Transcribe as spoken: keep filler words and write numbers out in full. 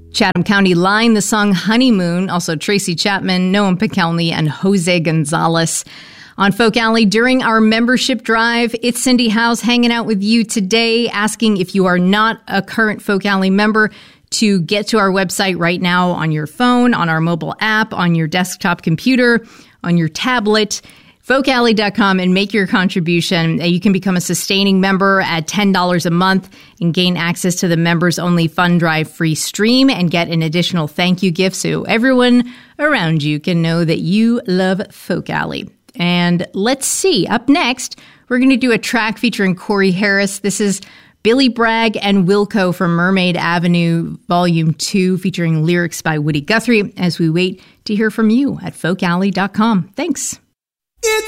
Chatham County Line, the song Honeymoon, also Tracy Chapman, Noam Pikelny, and Jose Gonzalez. On Folk Alley, during our membership drive, it's Cindy House hanging out with you today, asking if you are not a current Folk Alley member to get to our website right now on your phone, on our mobile app, on your desktop computer, on your tablet, folk alley dot com, and make your contribution. You can become a sustaining member at ten dollars a month and gain access to the members-only Fund Drive free stream and get an additional thank you gift so everyone around you can know that you love Folk Alley. And let's see, up next, we're going to do a track featuring Corey Harris. This is Billy Bragg and Wilco from Mermaid Avenue, Volume two, featuring lyrics by Woody Guthrie, as we wait to hear from you at folk alley dot com. Thanks. It's